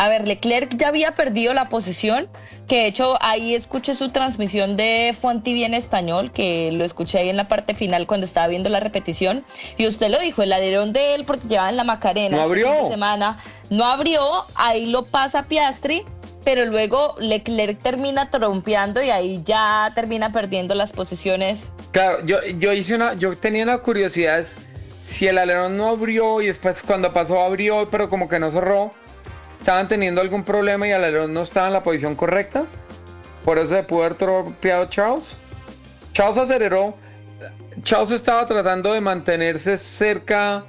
A ver, Leclerc ya había perdido la posición, que de hecho ahí escuché su transmisión de Font TV en español, que lo escuché ahí en la parte final cuando estaba viendo la repetición, y usted lo dijo, el alerón de él, porque llevaba en la Macarena no este abrió. fin de semana, no abrió, ahí lo pasa Piastri, pero luego Leclerc termina trompeando y ahí ya termina perdiendo las posiciones. Claro, yo tenía una curiosidad, si el alerón no abrió y después cuando pasó abrió, pero como que no cerró, estaban teniendo algún problema y el alerón no estaba en la posición correcta, por eso se pudo haber tropeado Charles. Charles aceleró, Charles estaba tratando de mantenerse cerca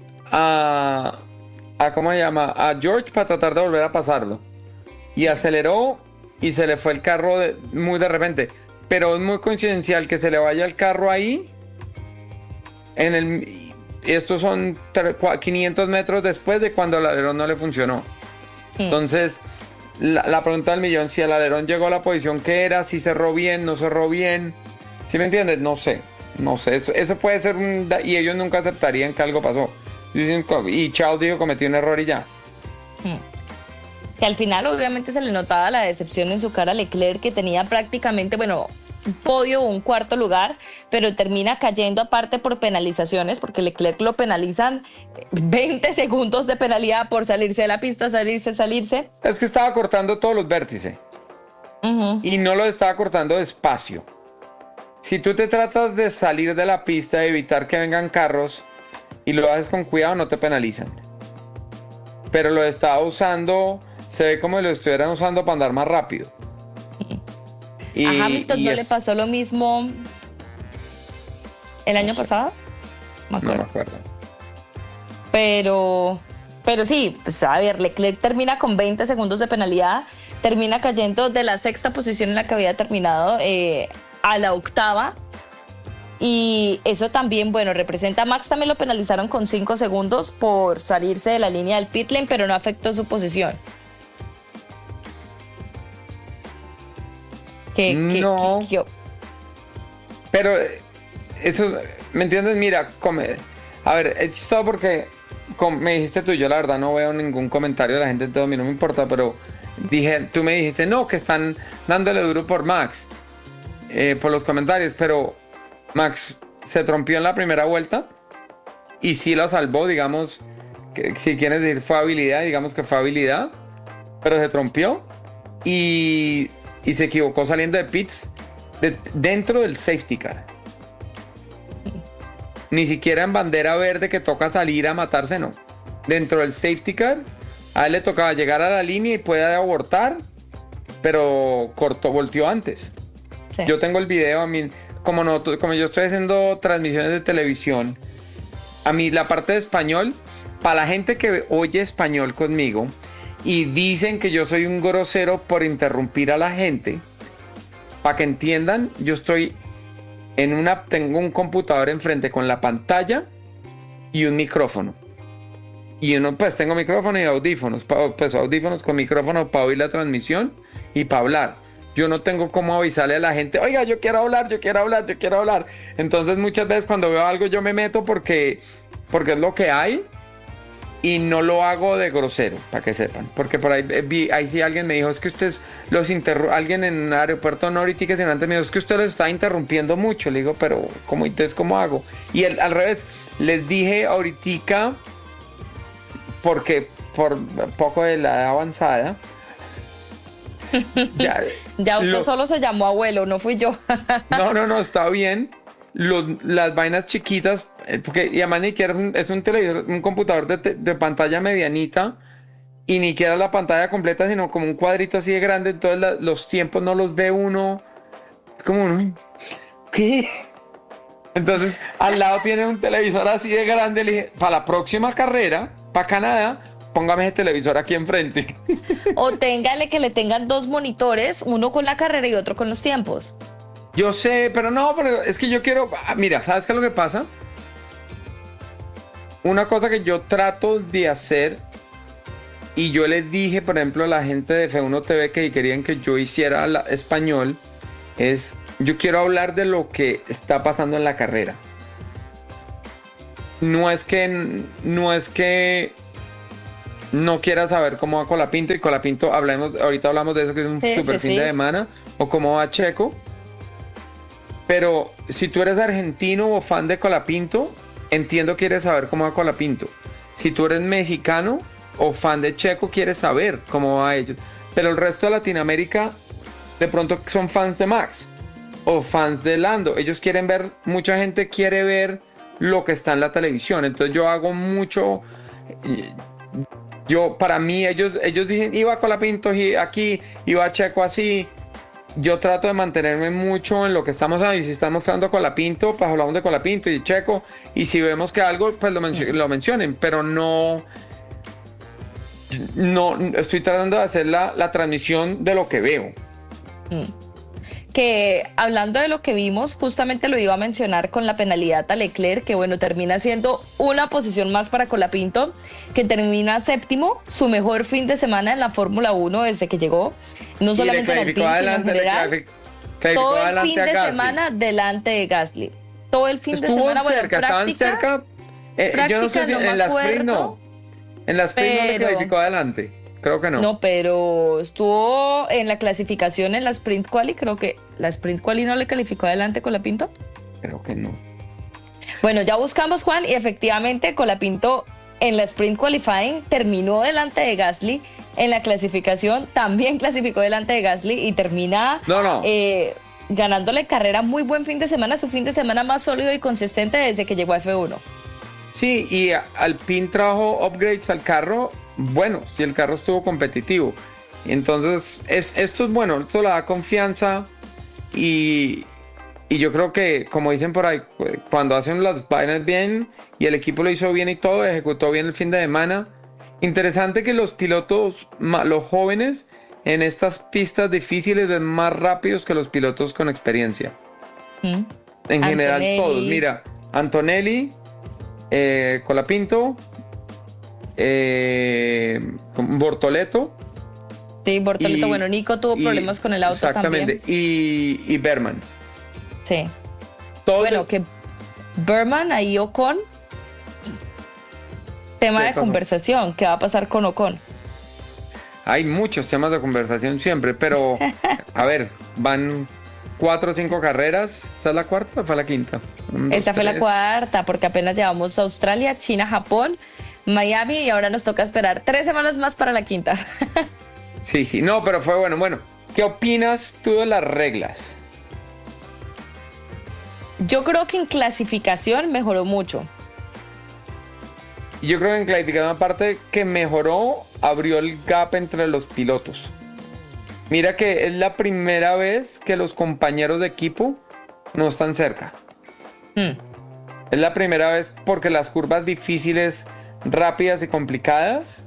a ¿cómo se llama? A George para tratar de volver a pasarlo. Y aceleró y se le fue el carro muy de repente. Pero es muy coincidencial que se le vaya el carro ahí. Estos son 500 metros después de cuando el alerón no le funcionó. Entonces, la pregunta del millón, si el alerón llegó a la posición que era, si cerró bien, no cerró bien. ¿Sí me entiendes? No sé. Eso puede ser y ellos nunca aceptarían que algo pasó. Y Charles dijo cometió un error y ya. Que al final obviamente se le notaba la decepción en su cara a Leclerc, que tenía prácticamente, bueno, un podio o un cuarto lugar, pero termina cayendo aparte por penalizaciones, porque Leclerc lo penalizan 20 segundos de penalidad por salirse de la pista, salirse. Es que estaba cortando todos los vértices. Y no lo estaba cortando despacio. Si tú te tratas de salir de la pista, evitar que vengan carros y lo haces con cuidado, no te penalizan. Pero lo estaba usando, se ve como si lo estuvieran usando para andar más rápido. A Hamilton no le pasó lo mismo el año pasado. No me acuerdo. Pero sí, pues a ver, Leclerc termina con 20 segundos de penalidad, termina cayendo de la sexta posición en la que había terminado a la octava. Y eso también, bueno, representa, a Max también lo penalizaron con 5 segundos por salirse de la línea del pit lane, pero no afectó su posición. No. Pero eso, ¿me entiendes? Mira, a ver, es chistoso porque me dijiste tú, yo la verdad no veo ningún comentario de la gente, todo a mí no me importa, pero tú me dijiste, no, que están dándole duro por Max, por los comentarios, pero Max se trompió en la primera vuelta y sí la salvó, digamos, que, si quieres decir fue habilidad, digamos que fue habilidad, pero se trompió y se equivocó saliendo de pits dentro del safety car. Ni siquiera en bandera verde que toca salir a matarse, no. Dentro del safety car, a él le tocaba llegar a la línea y puede abortar, pero volteó antes. Sí. Yo tengo el video, a mí, como yo estoy haciendo transmisiones de televisión, a mí la parte de español, para la gente que oye español conmigo y dicen que yo soy un grosero por interrumpir a la gente, para que entiendan, yo tengo un computador enfrente con la pantalla y un micrófono. Y pues tengo micrófono y audífonos, pues audífonos con micrófono para oír la transmisión y para hablar. Yo no tengo cómo avisarle a la gente, oiga, yo quiero hablar. Entonces muchas veces cuando veo algo yo me meto porque es lo que hay y no lo hago de grosero, para que sepan. Porque por ahí sí alguien me dijo, es que ustedes alguien en un aeropuerto Nority que se antes me dijo, es que usted los está interrumpiendo mucho. Le digo, pero ¿cómo hago? Y al revés, les dije ahorita, porque por poco de la edad avanzada, ya usted solo se llamó abuelo, no fui yo. No, está bien. Las vainas chiquitas, porque y además ni siquiera es un televisor, un computador de pantalla medianita, y ni siquiera la pantalla completa, sino como un cuadrito así de grande, entonces los tiempos no los ve uno, como uno, ¿qué? Entonces al lado tiene un televisor así de grande, le dije, para la próxima carrera, para Canadá, póngame ese televisor aquí enfrente. O téngale que le tengan 2 monitores, uno con la carrera y otro con los tiempos. Yo sé, pero es que yo quiero... Mira, ¿sabes qué es lo que pasa? Una cosa que yo trato de hacer, y yo les dije, por ejemplo, a la gente de F1 TV que querían que yo hiciera español, es, yo quiero hablar de lo que está pasando en la carrera. No es que no quiera saber cómo va Colapinto, y Colapinto, ahorita hablamos de eso, que es un super fin de semana, o cómo va Checo. Pero si tú eres argentino o fan de Colapinto, entiendo que quieres saber cómo va Colapinto. Si tú eres mexicano o fan de Checo, quieres saber cómo va ellos. Pero el resto de Latinoamérica, de pronto son fans de Max o fans de Lando. Ellos quieren ver, mucha gente quiere ver lo que está en la televisión. Entonces yo hago mucho... para mí, ellos dicen, iba Colapinto aquí, iba Checo así. Yo trato de mantenerme mucho en lo que estamos ahí. Si están mostrando Colapinto, pues hablamos de Colapinto y Checo. Y si vemos que algo, pues lo mencionen. Pero no estoy tratando de hacer la transmisión de lo que veo. Que hablando de lo que vimos, justamente lo iba a mencionar con la penalidad a Leclerc, que bueno, termina siendo una posición más para Colapinto, que termina séptimo, su mejor fin de semana en la Fórmula 1 desde que llegó, no solamente en el pit, sino en general, todo el fin de semana delante de Gasly, todo el fin de semana, bueno, cerca, estaban cerca, yo no sé si en la sprint no, en la sprint no le clasificó adelante. Creo que no. No, pero estuvo en la clasificación en la Sprint Quali. Creo que la Sprint Quali no le calificó adelante Colapinto. Creo que no. Bueno, ya buscamos, Juan, y efectivamente Colapinto en la Sprint Qualifying terminó delante de Gasly. En la clasificación también clasificó delante de Gasly y termina ganándole carrera. Muy buen fin de semana, su fin de semana más sólido y consistente desde que llegó a F1. Sí, y Alpine trajo upgrades al carro. Bueno, si el carro estuvo competitivo. Entonces, esto es bueno, esto le da confianza y yo creo que, como dicen por ahí, cuando hacen las vainas bien y el equipo lo hizo bien y todo, ejecutó bien el fin de semana. Interesante que los pilotos, los jóvenes, en estas pistas difíciles son más rápidos que los pilotos con experiencia. En general todos, mira, Antonelli, Colapinto, Bortoleto. Sí, Bortoleto, bueno, Nico tuvo problemas con el auto exactamente, también. Y Berman. Sí. Bueno, que Berman ahí Ocon, tema de conversación, ¿qué va a pasar con Ocon? Hay muchos temas de conversación siempre, pero a ver, van 4 o 5 carreras. ¿Esta es la cuarta o fue la quinta? Esta fue la cuarta, porque apenas llevamos Australia, China, Japón, Miami y ahora nos toca esperar 3 semanas más para la quinta. Sí, no, pero fue bueno. Bueno, ¿qué opinas tú de las reglas? Yo creo que en clasificación mejoró mucho. Yo creo que en clasificación, aparte que mejoró, abrió el gap entre los pilotos. Mira que es la primera vez que los compañeros de equipo no están cerca. Es la primera vez porque las curvas difíciles, rápidas y complicadas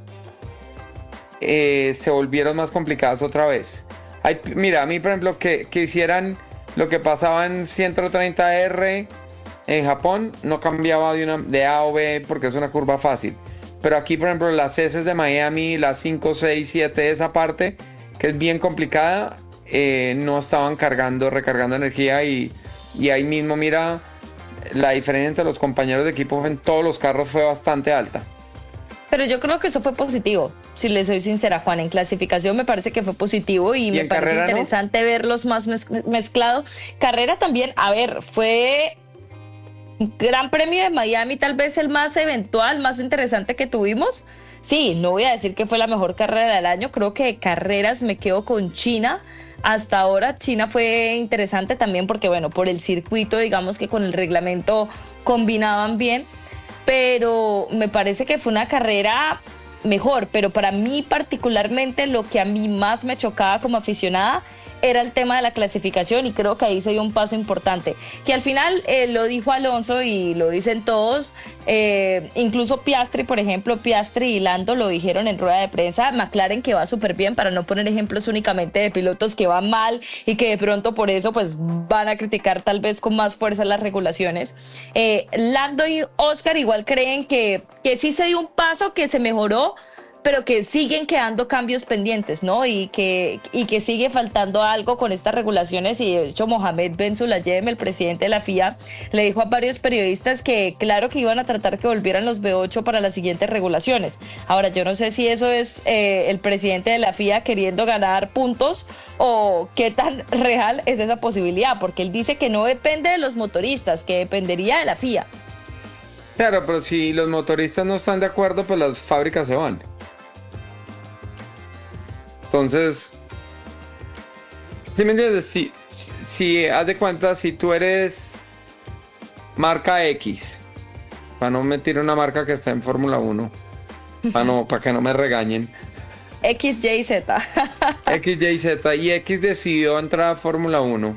se volvieron más complicadas otra vez. Mira, a mí por ejemplo que hicieran lo que pasaba en 130R en Japón, no cambiaba de A o B porque es una curva fácil, pero aquí por ejemplo las S de Miami, las 5, 6, 7, esa parte que es bien complicada, no estaban recargando energía y ahí mismo mira, la diferencia entre los compañeros de equipo en todos los carros fue bastante alta. Pero yo creo que eso fue positivo, si le soy sincera, Juan. En clasificación me parece que fue positivo y me parece interesante, ¿no?, verlos más mezclados. Carrera también, a ver, fue un Gran Premio de Miami, tal vez el más eventual, más interesante que tuvimos. Sí, no voy a decir que fue la mejor carrera del año, creo que de carreras me quedo con China. Hasta ahora China fue interesante también porque, bueno, por el circuito, digamos que con el reglamento combinaban bien, pero me parece que fue una carrera mejor. Pero para mí particularmente lo que a mí más me chocaba como aficionada era el tema de la clasificación, y creo que ahí se dio un paso importante, que al final lo dijo Alonso y lo dicen todos, incluso Piastri, por ejemplo, Piastri y Lando lo dijeron en rueda de prensa. McLaren, que va súper bien, para no poner ejemplos únicamente de pilotos que van mal y que de pronto por eso pues van a criticar tal vez con más fuerza las regulaciones. Lando y Oscar igual creen que sí se dio un paso, que se mejoró pero que siguen quedando cambios pendientes, ¿no? Y que sigue faltando algo con estas regulaciones, y de hecho Mohamed Ben Sulayem, el presidente de la FIA, le dijo a varios periodistas que claro que iban a tratar que volvieran los V8 para las siguientes regulaciones. Ahora, yo no sé si eso es el presidente de la FIA queriendo ganar puntos o qué tan real es esa posibilidad, porque él dice que no depende de los motoristas, que dependería de la FIA. Claro, pero si los motoristas no están de acuerdo, pues las fábricas se van. Entonces, ¿sí me entiendes? Si haz de cuenta, si tú eres marca X, para no meter una marca que está en Fórmula 1, para que no me regañen. XYZ. XYZ, y X decidió entrar a Fórmula 1,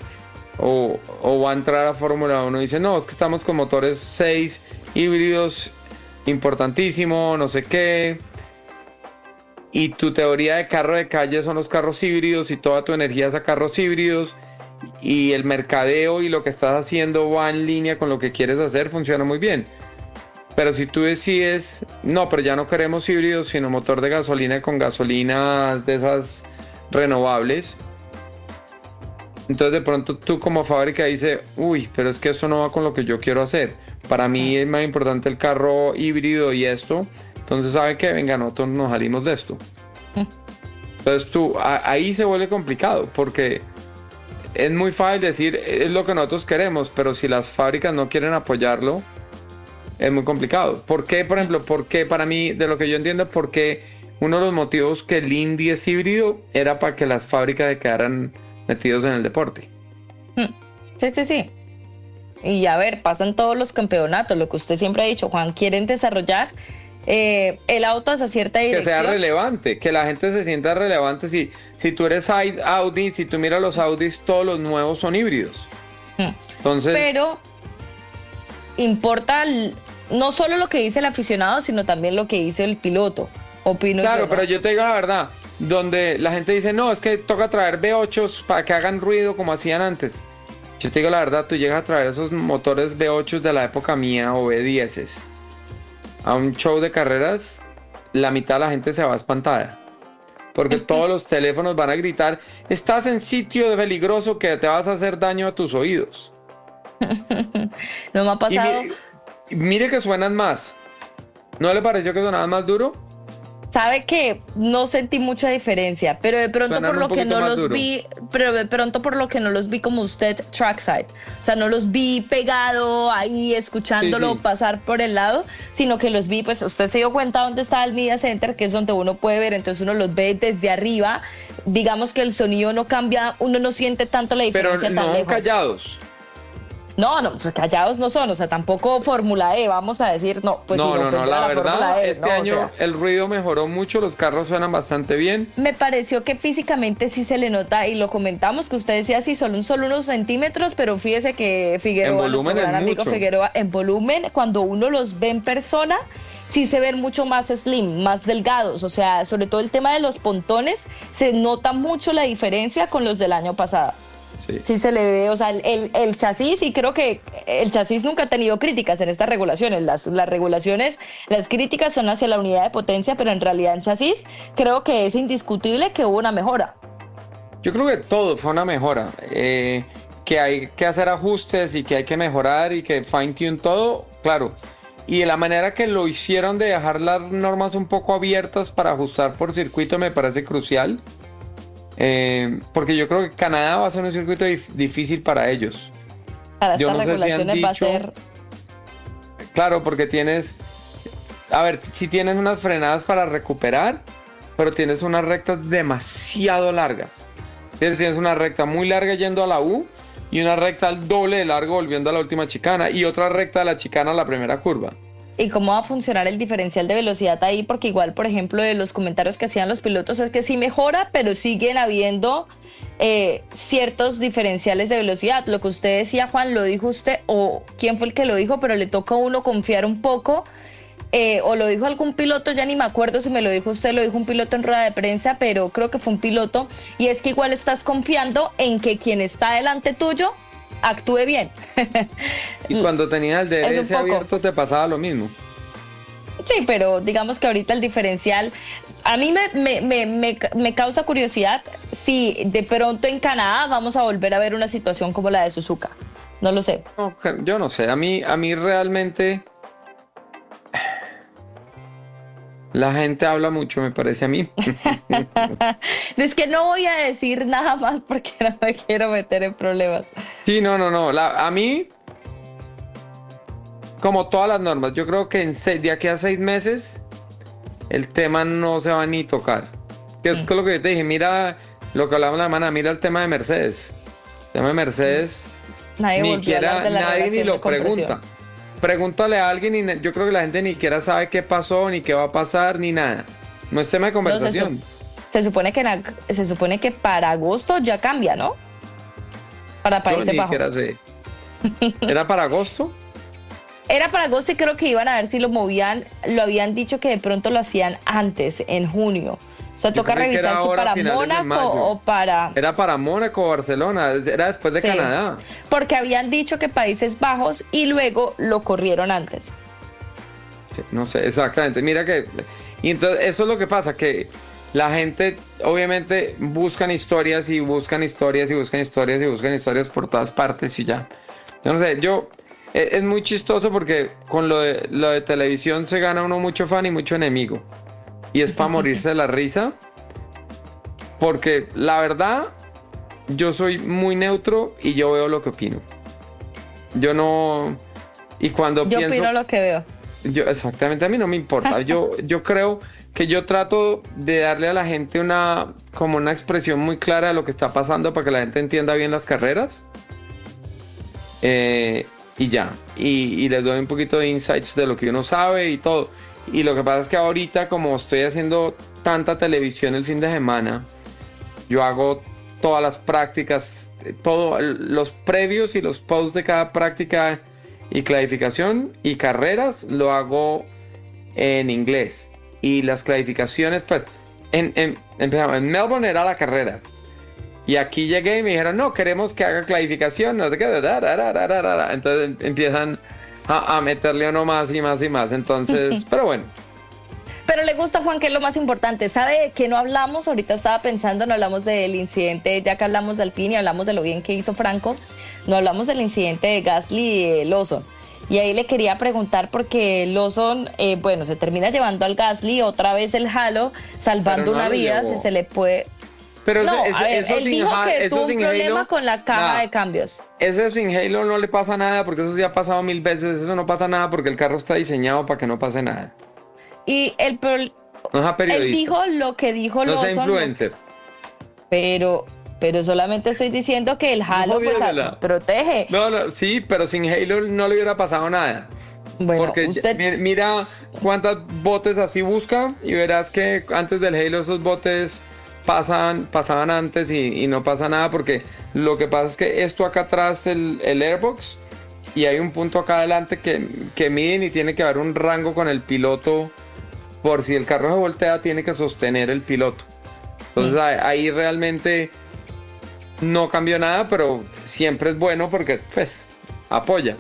o va a entrar a Fórmula 1, y dice, no, es que estamos con motores 6 híbridos, importantísimo, no sé qué. Y tu teoría de carro de calle son los carros híbridos y toda tu energía es a carros híbridos, y el mercadeo y lo que estás haciendo va en línea con lo que quieres hacer, funciona muy bien. Pero si tú decides, no, pero ya no queremos híbridos, sino motor de gasolina con gasolina de esas renovables, entonces de pronto tú como fábrica dices, uy, pero es que esto no va con lo que yo quiero hacer. Para mí es más importante el carro híbrido y esto. Entonces, ¿sabe qué? Venga, nosotros nos salimos de esto. Entonces ahí se vuelve complicado, porque es muy fácil decir, es lo que nosotros queremos, pero si las fábricas no quieren apoyarlo, es muy complicado. ¿Por qué, por ejemplo? Porque para mí, de lo que yo entiendo, porque uno de los motivos que el Indy es híbrido era para que las fábricas se quedaran metidos en el deporte. Sí. Y a ver, pasan todos los campeonatos, lo que usted siempre ha dicho, Juan, quieren desarrollar el auto hacia cierta dirección. Que sea relevante, que la gente se sienta relevante. Si tú eres Audi, si tú miras los Audis, todos los nuevos son híbridos. Entonces, pero importa no solo lo que dice el aficionado, sino también lo que dice el piloto. Opino claro, yo, ¿no? Pero yo te digo la verdad, donde la gente dice, no, es que toca traer V8s para que hagan ruido como hacían antes. Yo te digo la verdad, tú llegas a traer esos motores V8s de la época mía o V10s a un show de carreras, la mitad de la gente se va espantada. Porque todos los teléfonos van a gritar, estás en sitio peligroso que te vas a hacer daño a tus oídos. No me ha pasado. Y mire que suenan más. ¿No le pareció que sonaban más duro? Sabe que no sentí mucha diferencia, pero de pronto por lo que no los vi, como usted trackside, o sea, no los vi pegado ahí escuchándolo pasar por el lado, sino que los vi, pues usted se dio cuenta dónde está el Media Center, que es donde uno puede ver, entonces uno los ve desde arriba, digamos que el sonido no cambia, uno no siente tanto la diferencia. Pero tan no lejos. Callados. No, pues callados no son, o sea, tampoco Fórmula E, vamos a decir, no, pues no, la verdad, este año o sea, el ruido mejoró mucho, los carros suenan bastante bien. Me pareció que físicamente sí se le nota, y lo comentamos, que usted decía sí, solo unos centímetros, pero fíjese que Figueroa, en volumen nuestro gran amigo mucho. Figueroa, en volumen, cuando uno los ve en persona, sí se ven mucho más slim, más delgados, o sea, sobre todo el tema de los pontones, se nota mucho la diferencia con los del año pasado. Sí se le ve, o sea, el chasis, y creo que el chasis nunca ha tenido críticas en estas regulaciones. Las regulaciones, las críticas son hacia la unidad de potencia, pero en realidad en chasis creo que es indiscutible que hubo una mejora. Yo creo que todo fue una mejora, que hay que hacer ajustes y que hay que mejorar y que fine tune todo, claro. Y de la manera que lo hicieron de dejar las normas un poco abiertas para ajustar por circuito me parece crucial. Porque yo creo que Canadá va a ser un circuito difícil para ellos. Para yo estas regulaciones va a ser... Claro, porque tienes... A ver, si tienes unas frenadas para recuperar, pero tienes unas rectas demasiado largas. Tienes una recta muy larga yendo a la U y una recta al doble de largo volviendo a la última chicana y otra recta de la chicana a la primera curva. ¿Y cómo va a funcionar el diferencial de velocidad ahí? Porque igual, por ejemplo, de los comentarios que hacían los pilotos es que sí mejora, pero siguen habiendo ciertos diferenciales de velocidad. Lo que usted decía, Juan, lo dijo usted, o quién fue el que lo dijo, pero le toca a uno confiar un poco, o lo dijo algún piloto, ya ni me acuerdo si me lo dijo usted, lo dijo un piloto en rueda de prensa, pero creo que fue un piloto, y es que igual estás confiando en que quien está delante tuyo actúe bien. Y cuando tenías el DRS abierto te pasaba lo mismo. Sí, pero digamos que ahorita el diferencial, a mí me causa curiosidad si de pronto en Canadá vamos a volver a ver una situación como la de Suzuka. No lo sé. No, yo no sé, a mí realmente la gente habla mucho, me parece a mí. Es que no voy a decir nada más porque no me quiero meter en problemas. Sí, no, a mí, como todas las normas, yo creo que de aquí a 6 meses el tema no se va ni a tocar. Que es lo que yo te dije, mira lo que hablamos la semana, mira el tema de Mercedes. El tema de Mercedes, Nadie ni volvió a siquiera hablar de la nadie ni relación lo de compresión. pregunta. Pregúntale a alguien y yo creo que la gente ni siquiera sabe qué pasó, ni qué va a pasar, ni nada. No es tema de conversación. Se supone que para agosto ya cambia, ¿no? Para Países Ni Bajos. siquiera sé. ¿Era para agosto? Era para agosto y creo que iban a ver si lo movían. Lo habían dicho que de pronto lo hacían antes, en junio. O sea, toca creí que era revisar si ahora, para finales de Mónaco mayo. o para... Era para Mónaco o Barcelona, era después de Sí. Canadá. Porque habían dicho que Países Bajos y luego lo corrieron antes. Sí, no sé, exactamente. Mira que... Y entonces eso es lo que pasa, que la gente obviamente buscan historias y buscan historias y buscan historias y buscan historias por todas partes y ya. Yo no sé, es muy chistoso porque con lo de televisión se gana uno mucho fan y mucho enemigo. Y es para morirse de la risa. Porque la verdad, yo soy muy neutro y yo veo lo que opino. Yo no... Y cuando Yo pienso... opino lo que veo. Exactamente, a mí no me importa. Yo creo que yo trato de darle a la gente como una expresión muy clara de lo que está pasando para que la gente entienda bien las carreras. Y ya. Y les doy un poquito de insights de lo que uno sabe y todo. Y lo que pasa es que ahorita, como estoy haciendo tanta televisión el fin de semana, yo hago todas las prácticas, los previos y los posts de cada práctica y clasificación y carreras lo hago en inglés. Y las clasificaciones, pues, empezamos, en Melbourne era la carrera. Y aquí llegué y me dijeron, no, queremos que haga clasificación, no sé qué, entonces empiezan a meterle uno más y más y más. Entonces, pero bueno. Pero le gusta, Juan, que es lo más importante. ¿Sabe de qué no hablamos? Ahorita estaba pensando, no hablamos del incidente, ya que hablamos de Alpine y hablamos de lo bien que hizo Franco, no hablamos del incidente de Gasly y Lawson. Y ahí le quería preguntar porque Lawson, bueno, se termina llevando al Gasly otra vez el halo, salvando una vida, si se le puede... Pero no, eso él dijo que tuvo un problema Halo, con la caja de cambios. Ese sin Halo no le pasa nada porque eso ya ha pasado 1000 veces. Eso no pasa nada porque el carro está diseñado para que no pase nada. Y él dijo lo que dijo no Lawson. No sea influencer. Pero solamente estoy diciendo que el Halo pues protege. No, sí, pero sin Halo no le hubiera pasado nada. Bueno, porque mira cuántas botes así busca y verás que antes del Halo esos botes pasaban antes y no pasa nada porque lo que pasa es que esto acá atrás, el airbox, y hay un punto acá adelante que miden y tiene que haber un rango con el piloto. Por si el carro se voltea, tiene que sostener el piloto. Entonces ahí realmente no cambió nada, pero siempre es bueno porque pues apoya.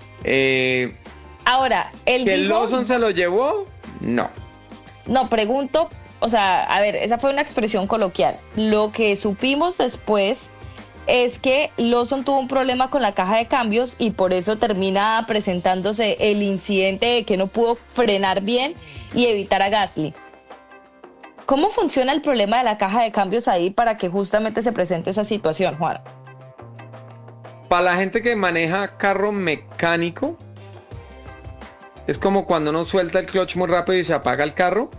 Ahora, ¿que Lawson se lo llevó? No. No, pregunto, o sea, a ver, esa fue una expresión coloquial. Lo que supimos después es que Lawson tuvo un problema con la caja de cambios y por eso termina presentándose el incidente de que no pudo frenar bien y evitar a Gasly. ¿Cómo funciona el problema de la caja de cambios ahí para que justamente se presente esa situación, Juan? Para la gente que maneja carro mecánico, es como cuando uno suelta el clutch muy rápido y se apaga el carro.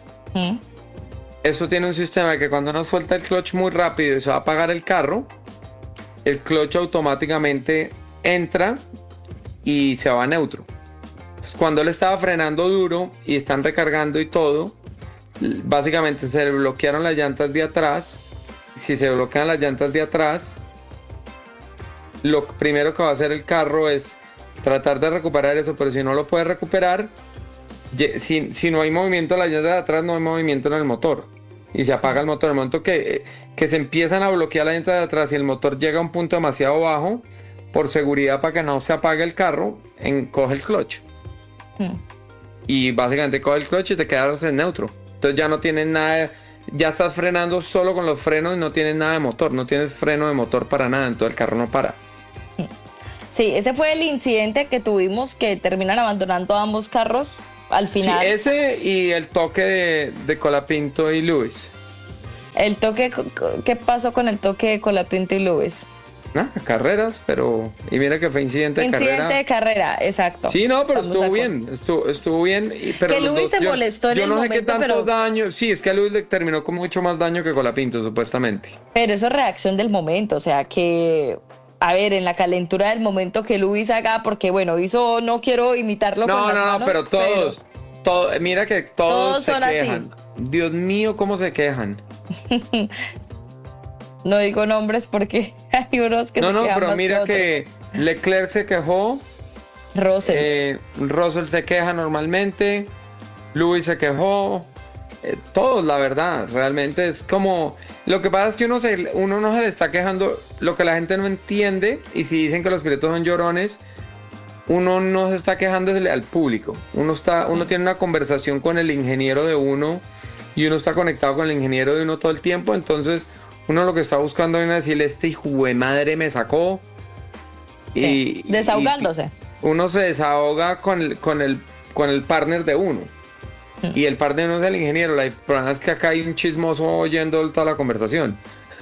Eso tiene un sistema de que cuando uno suelta el clutch muy rápido y se va a apagar el carro, el clutch automáticamente entra y se va a neutro. Entonces, cuando él estaba frenando duro y están recargando y todo, básicamente se bloquearon las llantas de atrás. Si se bloquean las llantas de atrás, lo primero que va a hacer el carro es tratar de recuperar eso, pero si no lo puede recuperar, si no hay movimiento en las llantas de atrás, no hay movimiento en el motor y se apaga el motor. El momento que se empiezan a bloquear las llantas de atrás y el motor llega a un punto demasiado bajo, por seguridad para que no se apague el carro, coge el clutch. y básicamente coge el clutch y te quedas en neutro. Entonces ya no tienes nada, ya estás frenando solo con los frenos y no tienes nada de motor, no tienes freno de motor para nada, entonces el carro no para. Sí, ese fue el incidente que tuvimos, que terminan abandonando ambos carros al final. Sí, ese y el toque de Colapinto y Lewis. El toque, ¿qué pasó con el toque de Colapinto y Lewis? Carreras, pero... Y mira que fue incidente de carrera. Incidente de carrera, exacto. Sí, no, pero estuvo bien, pero que Lewis se molestó en el momento, yo no sé qué tanto daño... Sí, es que a Lewis le terminó con mucho más daño que Colapinto, supuestamente. Pero eso es reacción del momento, o sea, que... A ver, en la calentura del momento que Lewis haga, porque bueno, hizo... No quiero imitarlo con las manos, pero todos... Mira que todos se quejan. Así. Dios mío, cómo se quejan. No digo nombres porque hay unos que se quejan. No, pero mira que Leclerc se quejó. Russell se queja normalmente. Lewis se quejó. Todos, la verdad. Realmente es como... Lo que pasa es que uno no se le está quejando. Lo que la gente no entiende, y si dicen que los pilotos son llorones, uno no se está quejando al público. Uno tiene una conversación con el ingeniero de uno y uno está conectado con el ingeniero de uno todo el tiempo. Entonces... Uno lo que está buscando es decirle, este hijo de madre me sacó. Sí, desahogándose. Uno se desahoga con el partner de uno. Y el partner no es el ingeniero. La verdad es que acá hay un chismoso oyendo toda la conversación.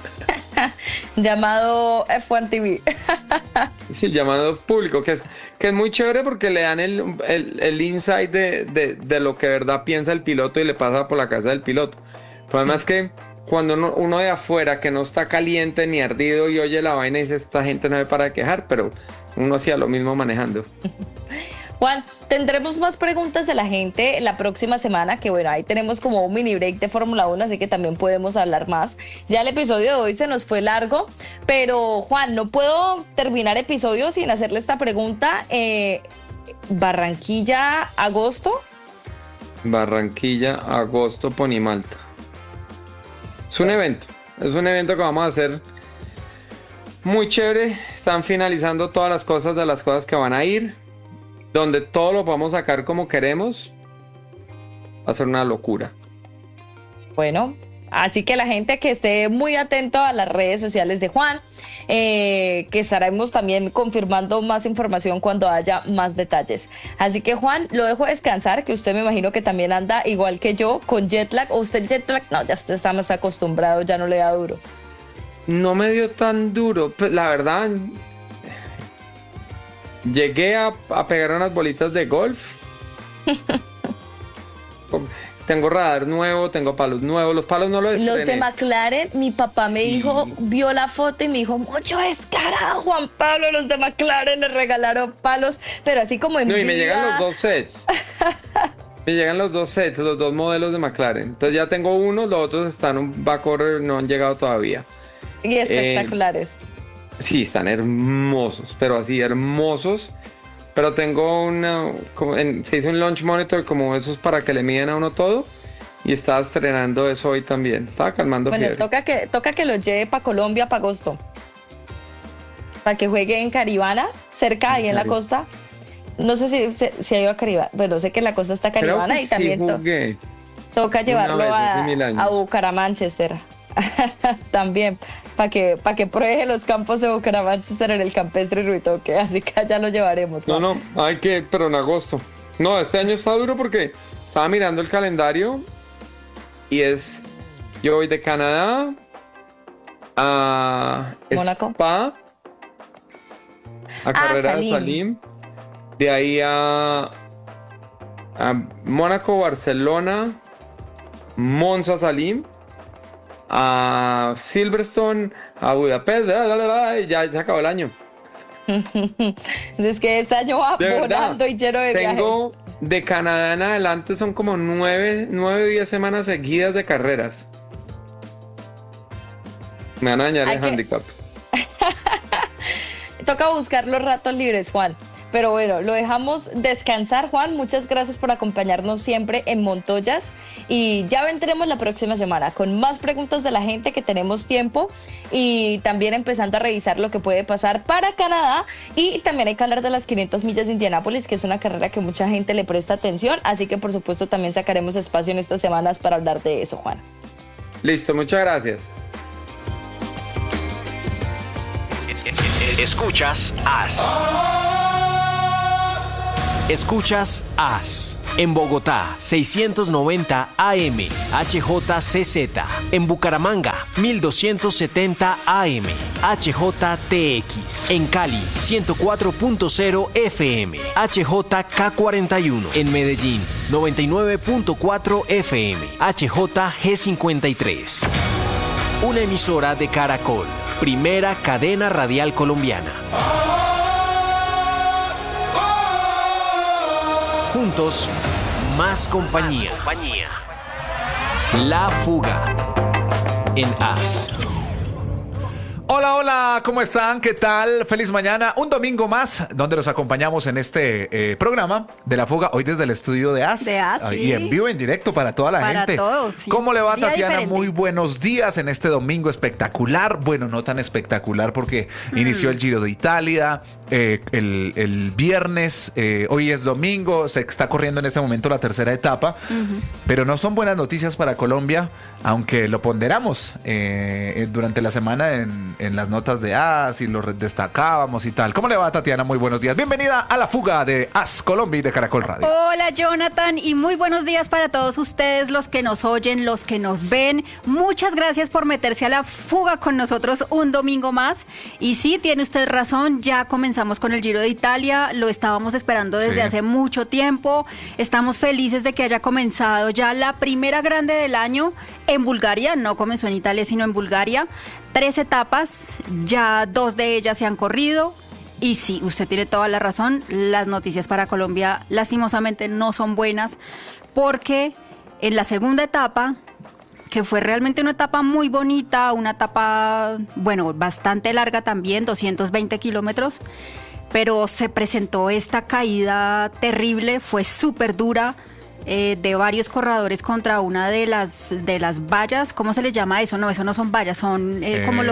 Llamado F1 TV. Sí, llamado público, que es muy chévere porque le dan el insight de lo que de verdad piensa el piloto y le pasa por la cabeza del piloto. Pero además que cuando uno de afuera que no está caliente ni ardido y oye la vaina y dice, esta gente no me para de quejar, pero uno hacía lo mismo manejando. Juan, tendremos más preguntas de la gente la próxima semana, que bueno, ahí tenemos como un mini break de Fórmula 1, así que también podemos hablar más. Ya el episodio de hoy se nos fue largo, pero Juan, no puedo terminar episodio sin hacerle esta pregunta. ¿Barranquilla, agosto? Barranquilla, agosto, Ponimalta. Es un evento que vamos a hacer muy chévere. Están finalizando todas las cosas de las cosas que van a ir, donde todo lo podamos sacar como queremos. Va a ser una locura. Bueno, así que la gente que esté muy atento a las redes sociales de Juan, que estaremos también confirmando más información cuando haya más detalles. Así que Juan, lo dejo descansar, que usted me imagino que también anda igual que yo con jet lag. ¿O usted el jet lag? No, ya usted está más acostumbrado, ya no le da duro. No me dio tan duro, pues, la verdad. Llegué a pegar unas bolitas de golf. Tengo radar nuevo, tengo palos nuevos. Los palos no los estrené. Los de McLaren, mi papá me dijo, vio la foto y me dijo, mucho descarado, Juan Pablo, los de McLaren le regalaron palos, pero así como en y me llegan los dos sets. Me llegan los dos sets, los dos modelos de McLaren. Entonces ya tengo uno, los otros están va a correr, no han llegado todavía. Y espectaculares. Sí, están hermosos, pero así hermosos. Pero tengo se hizo un launch monitor como esos para que le miden a uno todo. Y estaba estrenando eso hoy también. Estaba calmando fiebre. Toca que lo lleve para Colombia para agosto. Para que juegue en Caribana, cerca ahí en la costa. No sé si ha ido a Caribana. Bueno, sé que en la costa está Caribana y también toca llevarlo a Bucaramanga-Manchester. También, para que pruebe los campos de Bucaramanga-Manchester en el campestre Ruitoque. Así que allá lo llevaremos. Juan. Pero en agosto. No, este año está duro porque estaba mirando el calendario y yo voy de Canadá a Mónaco, Spa, a carrera de Salim, de ahí a Mónaco, Barcelona, Monza, Salim, a Silverstone, a Budapest, y ya se acabó el año. Es que este año va volando y lleno de viajes. Tengo de Canadá en adelante, son como 9 o 10 semanas seguidas de carreras. Me van a dañar el handicap. Toca buscar los ratos libres, Juan. Pero bueno, lo dejamos descansar, Juan. Muchas gracias por acompañarnos siempre en Montoyas. Y ya vendremos la próxima semana con más preguntas de la gente, que tenemos tiempo. Y también empezando a revisar lo que puede pasar para Canadá. Y también hay que hablar de las 500 millas de Indianápolis, que es una carrera que mucha gente le presta atención. Así que, por supuesto, también sacaremos espacio en estas semanas para hablar de eso, Juan. Listo, muchas gracias. Escuchas AS. Escuchas AS. En Bogotá, 690 AM, HJCZ. En Bucaramanga, 1270 AM, HJTX. En Cali, 104.0 FM, HJK41. En Medellín, 99.4 FM, HJG53. Una emisora de Caracol, primera cadena radial colombiana. Juntos, más compañía. La Fuga en AS. Hola, hola, ¿cómo están? ¿Qué tal? Feliz mañana, un domingo más, donde los acompañamos en este programa de La Fuga, hoy desde el estudio de AS. De AS, sí. Y en vivo, en directo para toda la gente. Para todos, sí. ¿Cómo le va, Día Tatiana? diferente. Muy buenos días en este domingo espectacular. Bueno, no tan espectacular porque inició el Giro de Italia, el viernes, hoy es domingo, se está corriendo en este momento la tercera etapa, pero no son buenas noticias para Colombia, aunque lo ponderamos durante la semana en las notas de AS y lo destacábamos y tal. ¿Cómo le va, Tatiana? Muy buenos días. Bienvenida a La Fuga de AS Colombia y de Caracol Radio. Hola, Jonathan, y muy buenos días para todos ustedes, los que nos oyen, los que nos ven. Muchas gracias por meterse a La Fuga con nosotros un domingo más. Y sí, tiene usted razón, ya comenzamos con el Giro de Italia, lo estábamos esperando desde hace mucho tiempo. Estamos felices de que haya comenzado ya la primera grande del año en Bulgaria. No comenzó en Italia, sino en Bulgaria. 3 etapas, ya 2 de ellas se han corrido. Y sí, usted tiene toda la razón, las noticias para Colombia lastimosamente no son buenas, porque en la segunda etapa, que fue realmente una etapa muy bonita, una etapa, bueno, bastante larga también, 220 kilómetros, pero se presentó esta caída terrible, fue súper dura, de varios corredores contra una de las vallas. ¿Cómo se les llama eso? No, eso no son vallas, son como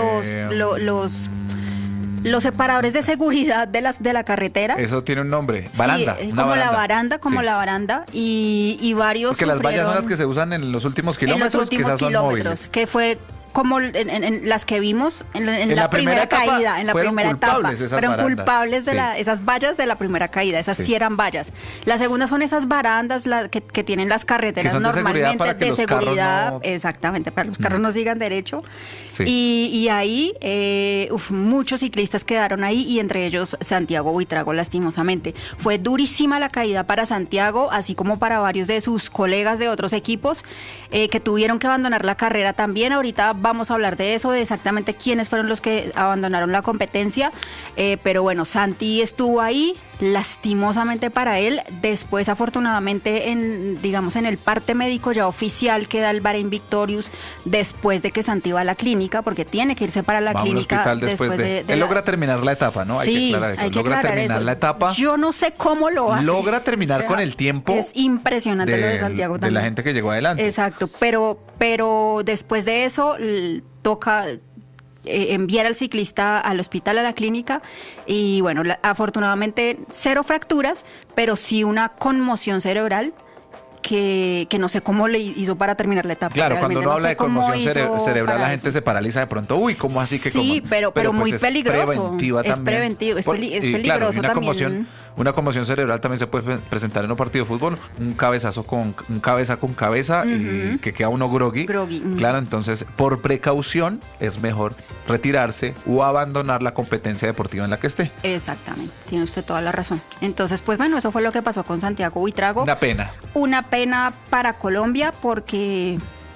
los separadores de seguridad de la carretera. Eso tiene un nombre, baranda. Sí, una como baranda. la baranda, como Sí. la baranda, y varios Porque las vallas son las sufrieron que se usan en los últimos en kilómetros, los últimos que esas son kilómetros, móviles. que fue como en las que vimos en la primera primera etapa caída, en la fueron primera etapa, culpables esas fueron barandas. culpables de Sí. esas vallas de la primera caída, esas Sí. sí eran vallas. La segunda son esas barandas que tienen las carreteras Que son de seguridad normalmente, para que de los carros seguridad, no- exactamente, para que los carros no sigan derecho. Sí. Y ahí muchos ciclistas quedaron ahí, y entre ellos Santiago Buitrago, lastimosamente. Fue durísima la caída para Santiago, así como para varios de sus colegas de otros equipos que tuvieron que abandonar la carrera también. Ahorita vamos a hablar de eso, de exactamente quiénes fueron los que abandonaron la competencia, pero bueno, Santi estuvo ahí, lastimosamente para él. Después, afortunadamente, en el parte médico ya oficial que da el Bahrein Victorious, después de que Santi va a la clínica, porque tiene que irse para la Va a un clínica hospital después de... Él la- logra terminar la etapa, ¿no? Sí, hay que aclarar eso. hay que Logra aclarar terminar eso. la etapa. Yo no sé cómo lo hace. Logra terminar con el tiempo Es impresionante lo de Santiago de también. la gente que llegó adelante. Exacto, pero después de eso toca enviar al ciclista al hospital, a la clínica, y bueno, afortunadamente 0 fracturas, pero sí una conmoción cerebral que no sé cómo le hizo para terminar la etapa. Claro, cuando Realmente uno no habla sé de cómo conmoción hizo cerebral, para la gente eso. se paraliza de pronto. Uy, ¿cómo así que Sí, pero muy pues peligroso. Es preventiva Es también. preventivo, es Y peligroso claro, y también. una conmoción cerebral también se puede presentar en un partido de fútbol, un cabeza con cabeza, y que queda uno groggy. Claro, entonces, por precaución, es mejor retirarse o abandonar la competencia deportiva en la que esté. Exactamente, tiene usted toda la razón. Entonces, pues bueno, eso fue lo que pasó con Santiago Buitrago. Una pena. Una pena para Colombia porque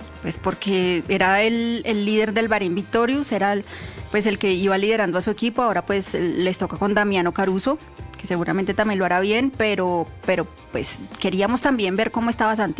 era el líder del Bahrein Victorious, era el que iba liderando a su equipo. Ahora pues les toca con Damiano Caruso, que seguramente también lo hará bien, pero pues queríamos también ver cómo estaba Santiago.